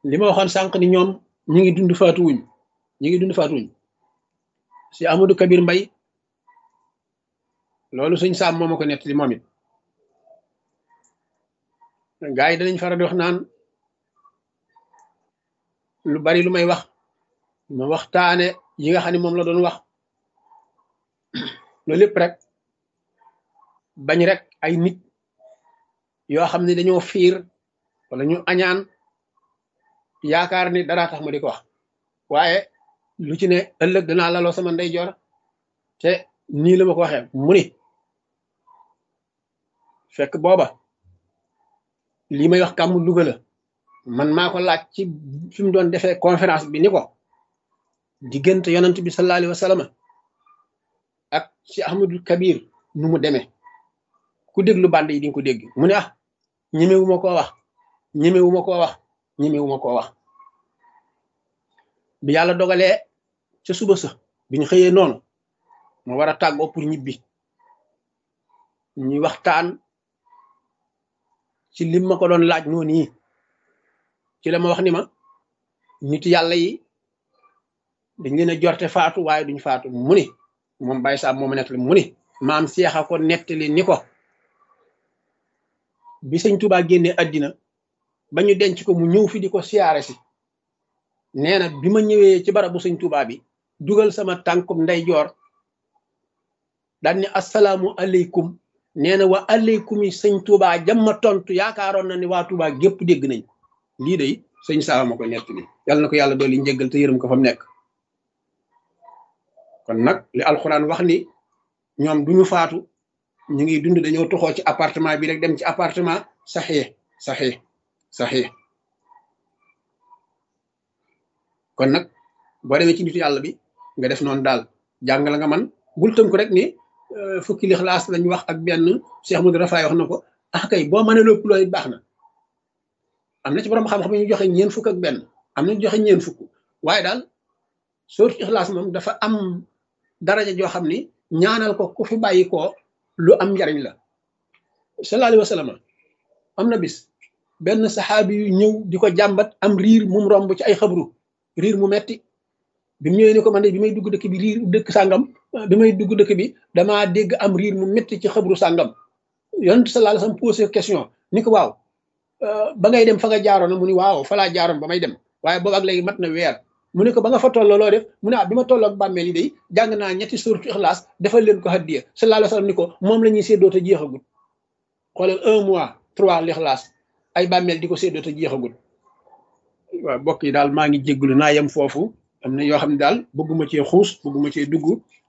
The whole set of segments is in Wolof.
li ma waxoon sànq ni ñoom ñi ngi dund faatuwuñ ñi ngi dund faatuwuñ si Amadou Kabir Mbay loolu suñ saam moo ma ko nettali moom it gaa yi danañ faral di wax naan lu bari lu may wax ma waxtaane yi nga xam ne moom la doon wax loolu lépp rek bañ rek ay nit yoo xam ne dañoo fiir wala ñu añaan yaakaar ni dara tax ma di ko wax waaye lu ci ne ëllëg danaa laloo sama ndeyjoor te nii la ma ko waxee mu ni fekk booba lii may wax kàmm Louga la man maa ko laaj ci fi mu doon defee conférence bi ni ko diggante yonent bi sallallahu alayhi wa sallam ak si Ahmadul Kabir nu mu demee ku déglu band yi di nga ko dégg mu ne ñemewuma koo wax ñemewuma koo wax ñemewuma koo wax bi yàlla dogalee ca suba sa bi ñu xëyee noonu ma war a tàggoo pour ñibbi ñuy waxtaan ci lim ma ko doon laaj noonu yi ci la ma wax ni ma nit yàlla yi dañ leen a jorte faatu waaye duñ faatu mu ni moom Baye Sam moo ma nettali mu ni maam seexa ko nettali ni ko bi sëñ Touba génnee àddina ba ñu denc ko mu ñëw fi di ko siyaare si nee na bi ma ñëwee ci barabu sëñ Touba bi dugal sama tànkum ndeyjoor daan ni asalaamu aleykum nee na wa aleykum yi sëñ Touba jamma tontu yaakaaroon na ni waa Touba gépp dégg nañ lii de sëñ Saama ma ko nettali yàlla na ko yàlla dooli njëggal te yërëm ko fa mu nekk kon nag li alxuraan wax ni ñoom duñu faatu ñu ngi dund dañoo toxoo ci appartement bi rek dem ci appartement saxee kon nag boo demee ci nitu yàlla bi nga def noonu daal jàng la nga man bul tënku rek ni fukki lixlaas lañ wax ak benn Cheikh Modou Rafaay wax na ko kay boo mënee lépp loolu baax na am na ci borom xam-xam ñu joxe ñeen fukk ak benn am na ñu joxe ñeen fukk waaye daal sóotu ixlaas moom dafa am daraja joo xam ni ñaanal ko ku fi bàyyi koo lu am njariñ la sallallahu alayhi wa sallam am na bis benn saxaabi yu ñëw di ko jàmbat am riir mum romb ci ay xabru riir mu metti bi mu ñëwee ni ko man de bi may dugg dëkk bi riir dëkk sàngam bi may dugg dëkk bi damaa dégg am riir mu metti ci xabru sàngam yonent sallallahu alayhi wa sallam posé question ni ko waaw ba ngay dem fa nga jaaroon mu ni waaw fa laa jaaroon ba may dem waaye boobu ak léegi mat na weer mu ne ko ba nga fa tolloo loo def mu ne bi ma tolloo ak bàmmeel yi day jàng naa ñetti suuratu ixlaas defal leen ko hadiya sallallahu alayhi wa sallam ni ko moom la ñuy séddoo te jeexagul xoolal 1 mois 3 lixlaas ay bàmmeel di ko séddoo te jeexagul waaw mbokk yi daal maa ngi jégglu naa yem foofu am na yoo xam ne daal bëgguma cee xuus bëgguma cee dugg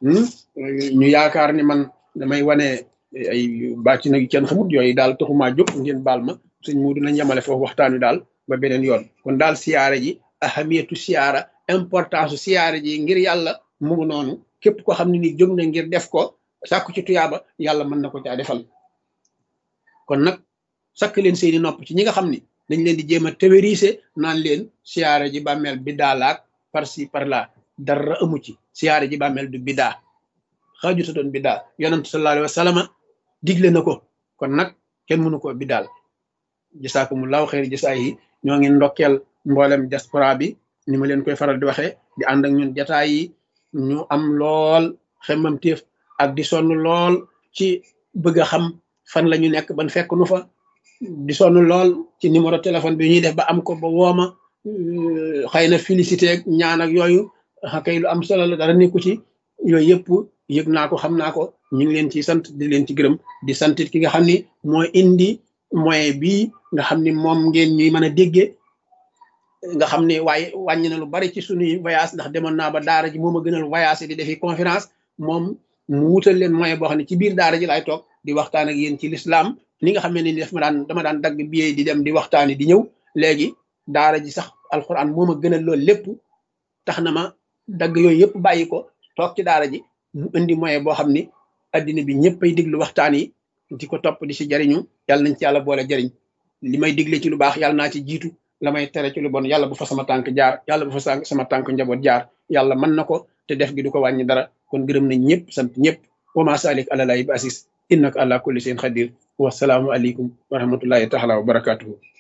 ñu yaakaar ni man damay wane ay bàcc nag kenn xamut yooyu daal taxumaa jóg ngeen baal ma sëñ Muudu nañ yemale foofu waxtaan wi daal ba beneen yoon kon daal siyaare ji ahamiyatu siyaara importance siyaare ji ngir yàlla mu ngi noonu képp koo xam ne ni jóg na ngir def ko sàkku ci tuyaaba yàlla mën na ko caa defal kon nag sakk leen seeni nopp ci ñi nga xam ni dañ leen di jéem a théorisé naan leen siyaare ji bàmmeel bi daalaak par ci par là dara amu ci siyaare ji bàmmeel du bidaa xaajuta doon bidaa yonent sallallahu alayhi wa sallam digle na ko kon nag kenn mënu ko bidaal jasaakumullahu xeyri jasaa yi ñoo ngi ndokkeel mboolem diaspora bi ni ma leen koy faral di waxee di ànd ak ñun jataay yi ñu am lool xemmam téef ak di sonn lool ci bëgg a xam fan la ñu nekk ban fekk nu fa di sonn lool ci numéro téléphone bi ñuy def ba am ko ba wooma xëy na félicité ak ñaan ak yooyu kay lu am solo la dara nekku ci yooyu yëpp yëg naa ko xam naa ko ñu ngi leen ci sant di leen ci gërëm di santit ki nga xam ni mooy indi moyen bii nga xam ni moom ngeen ñuy mën a déggee nga xam ne waaye wàññi na lu bari ci suñuy voyage ndax demoon naa ba daara ji moom a gënal voyage di defi conférence moom mu wutal leen moyen boo xam ne ci biir daara ji laay toog di waxtaan ak yéen ci l'islam ni nga xam ne ni dama daan dagg billet di dem di waxtaani di ñëw léegi daara ji sax alxuraan moom a gënal loolu lépp tax na ma dagg yooyu yëpp bàyyi ko toog ci daara ji mu indi moyen boo xam ni addina bi ñëpp ay déglu waxtaan yi di ko topp di si jariñu yàlla nañ ci yàlla boole jariñ li may digle ci lu baax yàlla naa ci jiitu la may tere ci lu bon yàlla bu fa sama tànk jaar yàlla bu fa sama tànk njaboot jaar yàlla mën na ko te def gi du ko wàññi dara kon gërëm nañ ñëpp sant ñëpp wa ma salik ala lahi bi asis innaka ala kulli shay'in qadir wa salaamu aleykum wa rahmatullahi taala wa barakatuhu